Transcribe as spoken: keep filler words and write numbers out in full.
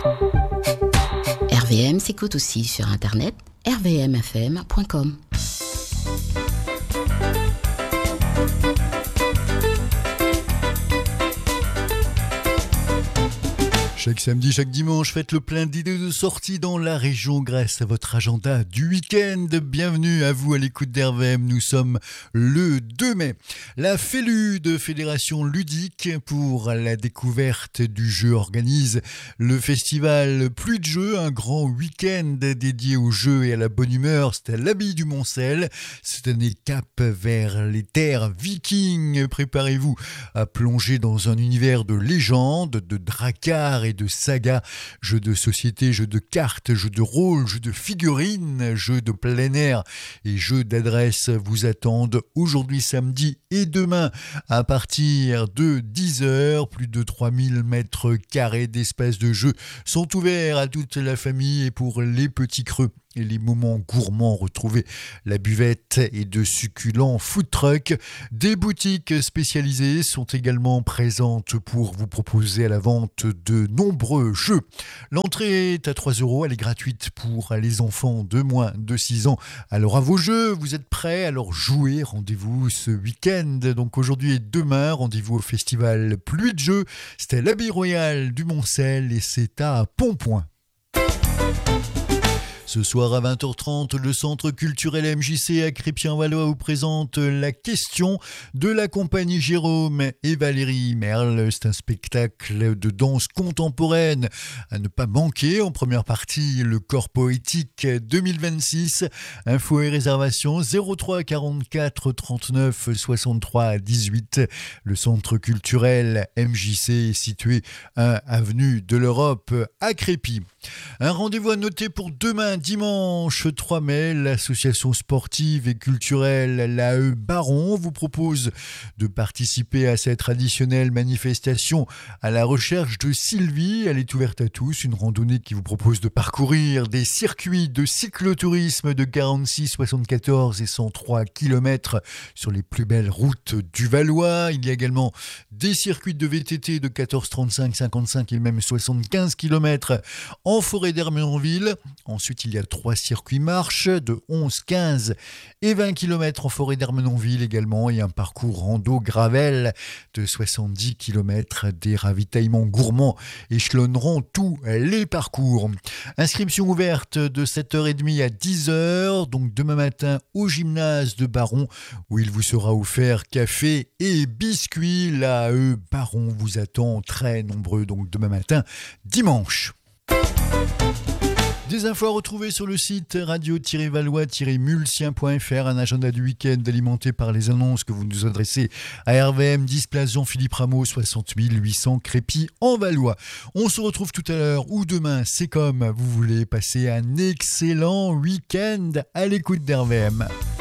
R V M s'écoute aussi sur internet r v m f m point com. Chaque samedi, chaque dimanche, faites le plein d'idées de sortie dans la région grâce à votre agenda du week-end. Bienvenue à vous à l'écoute d'R V M. Nous sommes le deux mai. La FELUD, Fédération ludique pour la découverte du jeu, organise le festival Pluie de jeux, un grand week-end dédié au jeu et à la bonne humeur. C'est à l'Abbaye du Moncel. Cette année, cap vers les terres vikings. Préparez-vous à plonger dans un univers de légendes, de dracars et de sagas, jeux de société, jeux de cartes, jeux de rôle, jeux de figurines, jeux de plein air et jeux d'adresse vous attendent aujourd'hui samedi et demain à partir de dix heures. Plus de trois mille mètres carrés d'espace de jeu sont ouverts à toute la famille et pour les petits creux et les moments gourmands, retrouvez la buvette et de succulents food trucks. Des boutiques spécialisées sont également présentes pour vous proposer à la vente de nombreux jeux. L'entrée est à trois euros, elle est gratuite pour les enfants de moins de six ans. Alors à vos jeux, vous êtes prêts? Alors jouez, rendez-vous ce week-end. Donc aujourd'hui et demain, rendez-vous au festival Pluie de jeux. C'est à l'Abbaye Royale du Moncel et c'est à Pontpoint. Ce soir à vingt heures trente, le Centre culturel M J C à Crépy-en-Valois vous présente la question de la compagnie Jérôme et Valérie Merle. C'est un spectacle de danse contemporaine à ne pas manquer. En première partie, le corps poétique deux mille vingt-six. Infos et réservations zéro trois quarante-quatre trente-neuf soixante-trois dix-huit. Le Centre culturel M J C est situé à avenue de l'Europe à Crépy. Un rendez-vous à noter pour demain, dimanche trois mai, l'association sportive et culturelle l'A E Baron vous propose de participer à cette traditionnelle manifestation à la recherche de Sylvie. Elle est ouverte à tous, une randonnée qui vous propose de parcourir des circuits de cyclotourisme de quarante-six, soixante-quatorze et cent trois kilomètres sur les plus belles routes du Valois. Il y a également des circuits de V T T de quatorze, trente-cinq, cinquante-cinq et même soixante-quinze kilomètres en forêt d'Ermenonville. Ensuite, il y a trois circuits marche de onze, quinze et vingt kilomètres en forêt d'Ermenonville également et un parcours rando gravel de soixante-dix kilomètres. Des ravitaillements gourmands échelonneront tous les parcours. Inscription ouverte de sept heures trente à dix heures, donc demain matin au gymnase de Baron où il vous sera offert café et biscuits. L'A E Baron vous attend très nombreux donc demain matin, dimanche. Des infos à retrouver sur le site radio-valois-mulsien point f r, un agenda du week-end alimenté par les annonces que vous nous adressez à R V M, dix place Jean-Philippe Rameau, soixante mille huit cents Crépy en Valois. On se retrouve tout à l'heure ou demain, c'est comme vous voulez passer un excellent week-end à l'écoute d'R V M.